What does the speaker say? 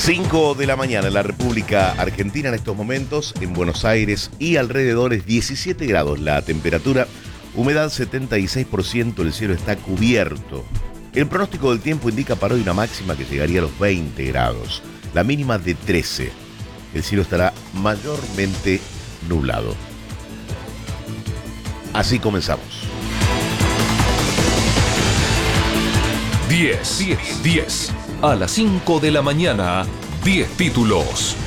5 de la mañana en la República Argentina, en estos momentos, en Buenos Aires y alrededores, 17 grados la temperatura, humedad 76%, el cielo está cubierto. El pronóstico del tiempo indica para hoy una máxima que llegaría a los 20 grados, la mínima de 13. El cielo estará mayormente nublado. Así comenzamos. 10. A las 5 de la mañana, 10 títulos.